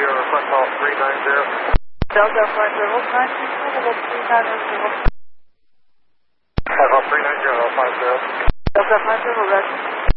request call 390. Delta 50, 9 390. Call 390, 50. Delta 50, ready.